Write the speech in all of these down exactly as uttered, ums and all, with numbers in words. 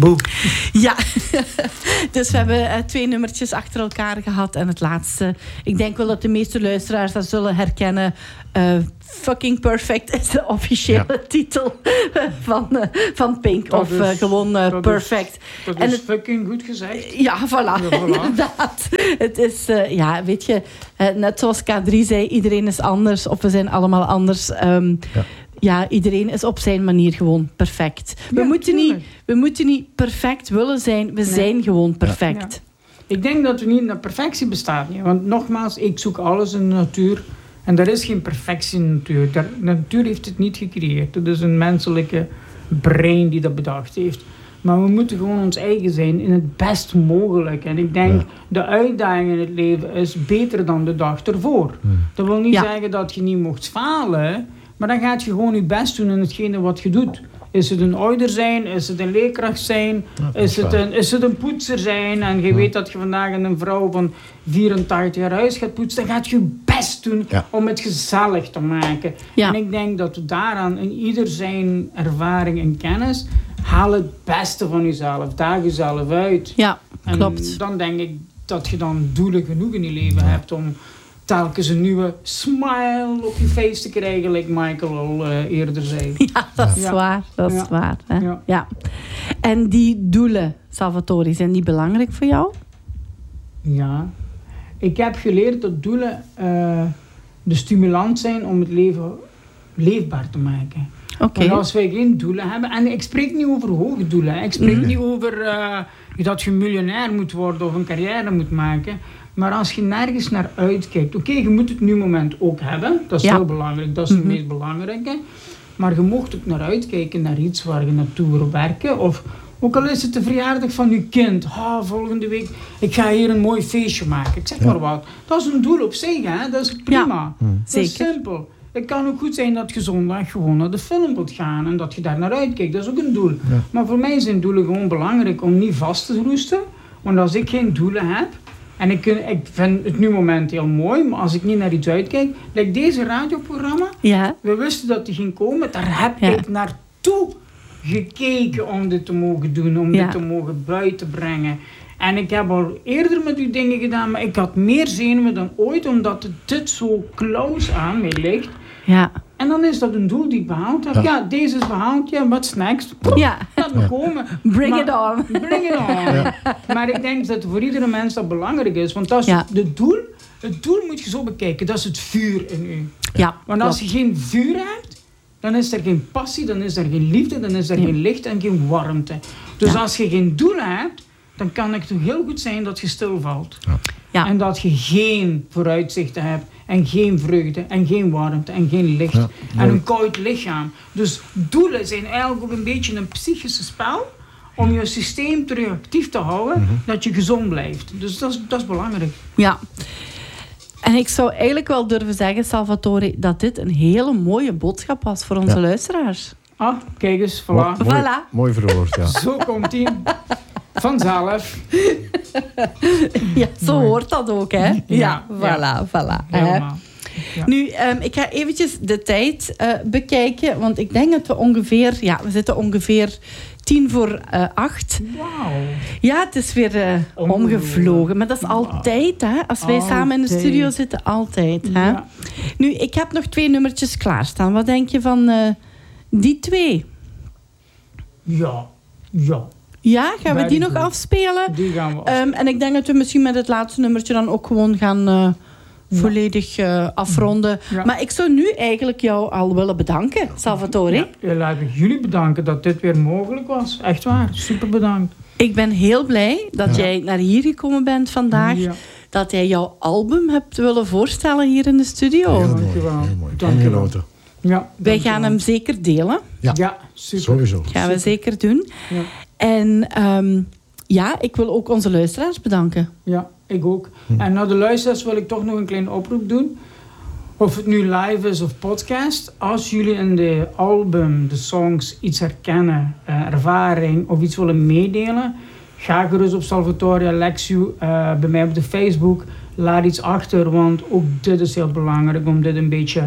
Boe. Ja, dus we hebben uh, twee nummertjes achter elkaar gehad. En het laatste, ik denk wel dat de meeste luisteraars dat zullen herkennen. Uh, Fucking Perfect is de officiële ja. titel van, uh, van Pink. Dat of is, uh, gewoon uh, dat Perfect. Is, dat en is het, fucking goed gezegd. Ja, voilà. Ja, voilà. Inderdaad. Het is, uh, ja, weet je, uh, net zoals K drie zei, iedereen is anders. Of we zijn allemaal anders. Um, ja. Ja, iedereen is op zijn manier gewoon perfect. We, ja, moeten, niet, we moeten niet perfect willen zijn. We nee. zijn gewoon perfect. Ja. Ik denk dat we niet naar perfectie bestaat. Niet. Want nogmaals, ik zoek alles in de natuur. En er is geen perfectie in de natuur. De natuur heeft het niet gecreëerd. Het is een menselijke brein die dat bedacht heeft. Maar we moeten gewoon ons eigen zijn in het best mogelijk. En ik denk, ja. de uitdaging in het leven is beter dan de dag ervoor. Ja. Dat wil niet ja. zeggen dat je niet mocht falen... Maar dan gaat je gewoon je best doen in hetgene wat je doet. Is het een ouder zijn? Is het een leerkracht zijn? Ja, is, het een, is het een poetser zijn? En je ja. weet dat je vandaag een vrouw van vierentachtig jaar huis gaat poetsen. Dan gaat je je best doen ja. om het gezellig te maken. Ja. En ik denk dat we daaraan in ieder zijn ervaring en kennis... haal het beste van jezelf. Daag jezelf uit. Ja, en klopt. Dan denk ik dat je dan doelen genoeg in je leven ja. hebt om... telkens een nieuwe smile op je face te krijgen, like Michael al uh, eerder zei. Ja, dat is ja. waar. Dat is ja. waar. Hè? Ja. ja. En die doelen, Salvatore, zijn die belangrijk voor jou? Ja. Ik heb geleerd dat doelen uh, de stimulans zijn om het leven leefbaar te maken. Okay. Want als wij geen doelen hebben... En ik spreek niet over hoge doelen. Ik spreek mm. niet over uh, dat je miljonair moet worden of een carrière moet maken... Maar als je nergens naar uitkijkt... Oké, okay, je moet het nu moment ook hebben. Dat is ja. heel belangrijk. Dat is mm-hmm. het meest belangrijke. Maar je mocht ook naar uitkijken naar iets waar je naartoe wil werken. Of ook al is het de verjaardag van je kind. Oh, volgende week, ik ga hier een mooi feestje maken. Ik zeg ja. maar wat. Dat is een doel op zich, hè. Dat is prima. Ja, mm. Dat is Zeker. simpel. Het kan ook goed zijn dat je zondag gewoon naar de film wilt gaan. En dat je daar naar uitkijkt. Dat is ook een doel. Ja. Maar voor mij zijn doelen gewoon belangrijk om niet vast te roesten. Want als ik geen doelen heb... En ik, ik vind het nu moment heel mooi, maar als ik niet naar iets uitkijk... Like deze radioprogramma, ja. we wisten dat die ging komen. Daar heb ja. ik naartoe gekeken om dit te mogen doen, om ja. dit te mogen buiten brengen. En ik heb al eerder met u dingen gedaan, maar ik had meer zenuwen dan ooit... omdat het dit zo close aan mij ligt. Ja. En dan is dat een doel die ik behaald heb. Ja, ja deze is behaald. Ja, what's next? Ja. Laat me ja. komen. Bring maar, it on. Bring it on. Ja. Maar ik denk dat voor iedere mens dat belangrijk is. Want dat is ja. het doel. Het doel moet je zo bekijken. Dat is het vuur in u. Ja, Want als klopt. je geen vuur hebt, dan is er geen passie, dan is er geen liefde, dan is er ja. geen licht en geen warmte. Dus ja. als je geen doel hebt, dan kan het toch heel goed zijn dat je stilvalt. Ja. Ja. En dat je geen vooruitzichten hebt. En geen vreugde, en geen warmte, en geen licht. Ja, en een koud lichaam. Dus doelen zijn eigenlijk ook een beetje een psychische spel... om je systeem terug actief te houden, mm-hmm. dat je gezond blijft. Dus dat is, dat is belangrijk. Ja. En ik zou eigenlijk wel durven zeggen, Salvatore... dat dit een hele mooie boodschap was voor onze ja. luisteraars. Ah, kijk eens, voilà. Mo- mooi, voilà. mooi verwoord, ja. Zo komt ie. Vanzelf. Ja, zo Mooi. hoort dat ook, hè? Ja, ja voilà, ja. voilà. Helemaal. Ja. Nu, um, ik ga eventjes de tijd uh, bekijken, want ik denk dat we ongeveer... Ja, we zitten ongeveer tien voor uh, acht. Wauw. Ja, het is weer uh, omgevlogen. Maar dat is altijd, hè? Als wij altijd. samen in de studio zitten, altijd. Hè? Ja. Nu, ik heb nog twee nummertjes klaarstaan. Wat denk je van uh, die twee? Ja, ja. Ja, gaan we die nog afspelen? Die gaan we afspelen. Um, en ik denk dat we misschien met het laatste nummertje dan ook gewoon gaan uh, ja. volledig uh, afronden. Ja. Maar ik zou nu eigenlijk jou al willen bedanken, Salvatore. Ja, laat ik jullie bedanken dat dit weer mogelijk was. Echt waar, super bedankt. Ik ben heel blij dat ja. jij naar hier gekomen bent vandaag. Ja. Dat jij jouw album hebt willen voorstellen hier in de studio. Heel mooi, heel mooi. Dankjewel. Ja, wij gaan hem zeker delen. Ja, ja super. Sowieso. Gaan we zeker doen. Ja. En um, ja, ik wil ook onze luisteraars bedanken. Ja, ik ook. Hm. En naar de luisteraars wil ik toch nog een kleine oproep doen. Of het nu live is of podcast. Als jullie in de album, de songs, iets herkennen, uh, ervaring of iets willen meedelen, ga gerust op Salvatore Alexiou, uh, bij mij op de Facebook. Laat iets achter, want ook dit is heel belangrijk om dit een beetje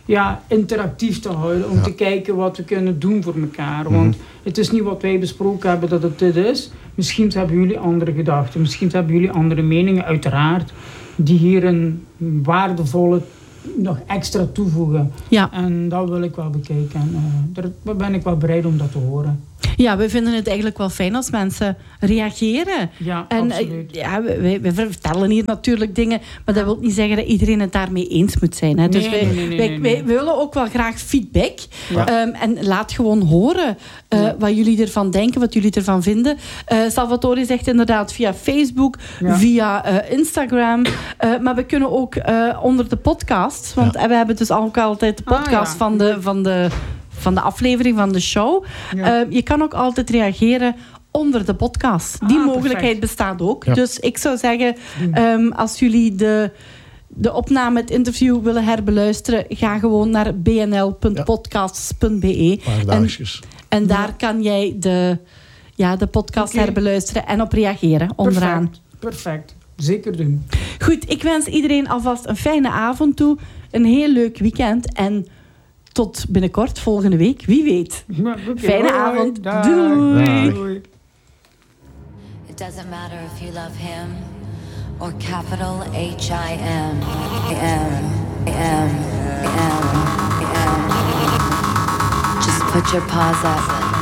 ja, interactief te houden. Om ja. te kijken wat we kunnen doen voor elkaar. Want mm-hmm. het is niet wat wij besproken hebben dat het dit is. Misschien hebben jullie andere gedachten. Misschien hebben jullie andere meningen, uiteraard. Die hier een waardevolle nog extra toevoegen. Ja. En dat wil ik wel bekijken. En uh, daar ben ik wel bereid om dat te horen. Ja, we vinden het eigenlijk wel fijn als mensen reageren. Ja, en, absoluut. Ja, we, we vertellen hier natuurlijk dingen, maar dat wil niet zeggen dat iedereen het daarmee eens moet zijn. Hè. Dus nee, wij, nee, nee, nee, wij, nee, wij, nee. wij willen ook wel graag feedback. Ja. Um, en laat gewoon horen uh, ja. wat jullie ervan denken, wat jullie ervan vinden. Uh, Salvatore zegt inderdaad via Facebook, ja. via uh, Instagram. Uh, maar we kunnen ook uh, onder de podcast, want ja. we hebben dus ook altijd de podcast ah, ja. van de... Van de van de aflevering van de show. Ja. Uh, je kan ook altijd reageren onder de podcast. Die ah, mogelijkheid perfect. bestaat ook. Ja. Dus ik zou zeggen, um, als jullie de, de opname, het interview willen herbeluisteren, ga gewoon naar b n l punt podcasts punt b e. En, en daar ja. kan jij de, ja, de podcast okay. herbeluisteren en op reageren onderaan. Perfect. Perfect. Zeker doen. Goed, ik wens iedereen alvast een fijne avond toe. Een heel leuk weekend en tot binnenkort, volgende week. Wie weet. Okay, Fijne hoi, avond. Dag. Doei. Doei. It doesn't matter if you love him or capital H I M. M. M. M. M. Just put your paws up.